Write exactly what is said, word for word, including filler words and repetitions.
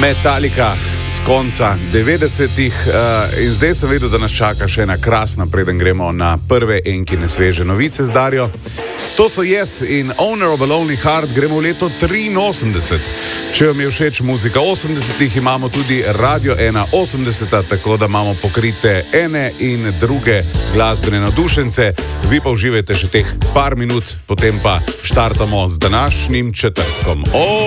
Metallica z konca devetdesetih uh, in zdaj sem vedel, da nas čaka še ena krasna, preden gremo na prve enkine sveže novice z Darjo. To so Yes in Owner of a Lonely Heart, gremo v leto triinosemdeset. Če vam je všeč muzika osemdesetih, imamo tudi Radio ena osemdeseta, tako da imamo pokrite ene in druge glasbene navdušence. Vi pa uživajte še teh par minut, potem pa štartamo z današnjim četrtkom. Oh!